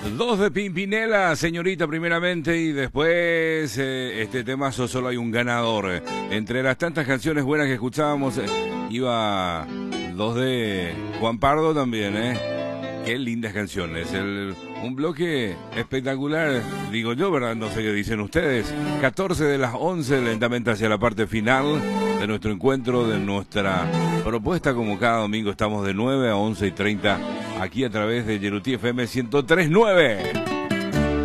Dos de Pimpinela, señorita, primeramente, y después este temazo Solo hay un ganador. Entre las tantas canciones buenas que escuchábamos, iba dos de Juan Pardo también, Qué lindas canciones. Un bloque espectacular, digo yo, ¿verdad? No sé qué dicen ustedes. 14 de las 11, lentamente hacia la parte final de nuestro encuentro, de nuestra propuesta. Como cada domingo estamos de 9 a 11:30 aquí a través de Yeruti FM 103.9.